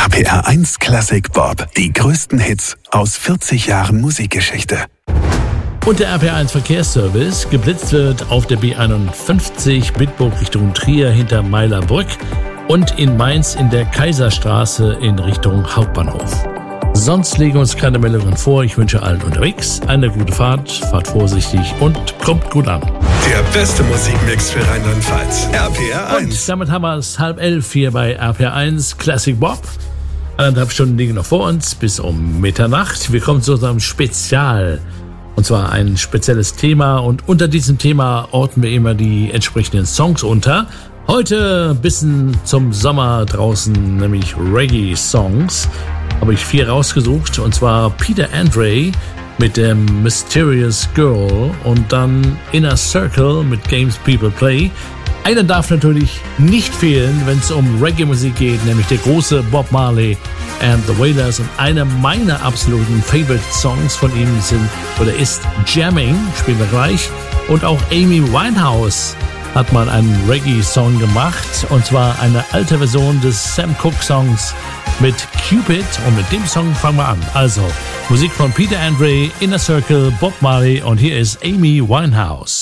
RPR 1 Classic Bob. Die größten Hits aus 40 Jahren Musikgeschichte. Und der RPR 1 Verkehrsservice. Geblitzt wird auf der B51 Bitburg Richtung Trier hinter Meilerbrück und in Mainz in der Kaiserstraße in Richtung Hauptbahnhof. Sonst legen uns keine Meldungen vor. Ich wünsche allen unterwegs eine gute Fahrt, fahrt vorsichtig und kommt gut an. Der beste Musikmix für Rheinland-Pfalz. RPR 1. Und damit haben wir es 10:30 hier bei RPR 1 Classic Bob. 1,5 Stunden liegen noch vor uns bis um Mitternacht. Wir kommen zu unserem Spezial. Und zwar ein spezielles Thema. Und unter diesem Thema orten wir immer die entsprechenden Songs unter. Heute ein bisschen zum Sommer draußen, nämlich Reggae-Songs. Habe ich 4 rausgesucht, und zwar Peter Andre mit dem Mysterious Girl und dann Inner Circle mit Games People Play. Einer darf natürlich nicht fehlen, wenn es um Reggae-Musik geht, nämlich der große Bob Marley and the Wailers. Und einer meiner absoluten Favorite-Songs von ihm ist Jamming, spielen wir gleich. Und auch Amy Winehouse hat mal einen Reggae-Song gemacht, und zwar eine alte Version des Sam Cooke-Songs mit Cupid, und mit dem Song fangen wir an. Also, Musik von Peter Andre, Inner Circle, Bob Marley, und hier ist Amy Winehouse.